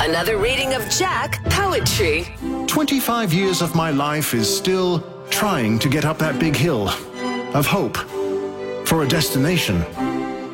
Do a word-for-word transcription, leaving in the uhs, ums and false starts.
Another reading of Jack Poetry. twenty-five years of my life is still trying to get up that big hill of hope for a destination